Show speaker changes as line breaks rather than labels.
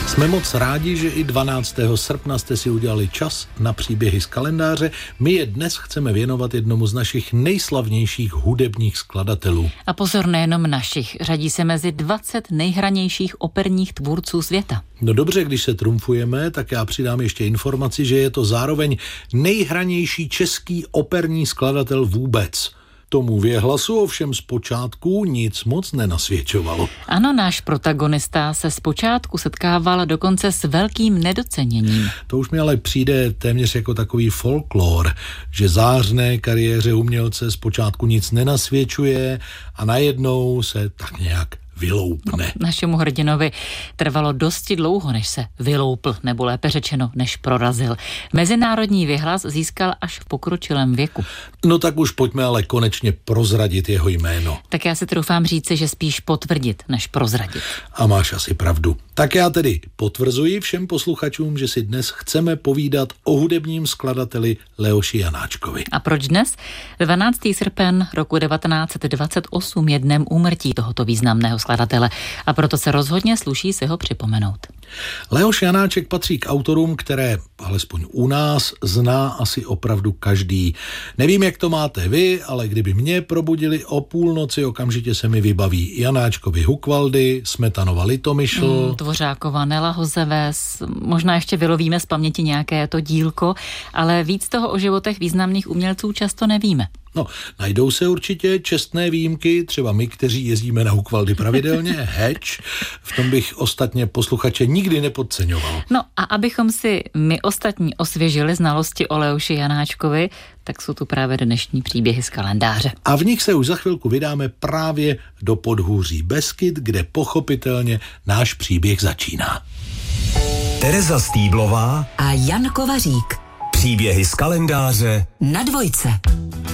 Jsme moc rádi, že i 12. srpna jste si udělali čas na příběhy z kalendáře. My je dnes chceme věnovat jednomu z našich nejslavnějších hudebních skladatelů.
A pozor, nejenom našich. Řadí se mezi 20 nejhranějších operních tvůrců světa.
No dobře, když se trumfujeme, tak já přidám ještě informaci, že je to zároveň nejhranější český operní skladatel vůbec. Tomu věhlasu ovšem zpočátku nic moc nenasvědčovalo.
Ano, náš protagonista se zpočátku setkával dokonce s velkým nedoceněním.
To už mi ale přijde téměř jako takový folklor, že zářné kariéře umělce zpočátku nic nenasvědčuje a najednou se tak nějak vyloupne.
No, našemu hrdinovi trvalo dosti dlouho, než se vyloupl, nebo lépe řečeno, než prorazil. Mezinárodní věhlas získal až v pokročilém věku.
No tak už pojďme ale konečně prozradit jeho jméno.
Tak já si troufám říci, že spíš potvrdit, než prozradit.
A máš asi pravdu. Tak já tedy potvrzuji všem posluchačům, že si dnes chceme povídat o hudebním skladateli Leoši Janáčkovi.
A proč dnes? 12. srpen roku 1928 je dnem úmrtí tohoto významného skladatele a proto se rozhodně sluší si ho připomenout.
Leoš Janáček patří k autorům, které, alespoň u nás, zná asi opravdu každý. Nevím, jak to máte vy, ale kdyby mě probudili o půlnoci, okamžitě se mi vybaví Janáčkovi Hukvaldy, Smetanova Litomyšl,
Dvořákova Nela Hozeves, možná ještě vylovíme z paměti nějaké to dílko, ale víc toho o životech významných umělců často nevíme.
No, najdou se určitě čestné výjimky, třeba my, kteří jezdíme na Hukvaldy pravidelně, heč, v tom bych ostatně posluchače nikdy nepodceňoval.
No a abychom si my ostatní osvěžili znalosti o Leoši Janáčkovi, tak jsou tu právě dnešní příběhy z kalendáře.
A v nich se už za chvilku vydáme právě do podhůří Beskyd, kde pochopitelně náš příběh začíná.
Tereza Stýblová
a Jan Kovařík.
Příběhy z kalendáře
na Dvojce.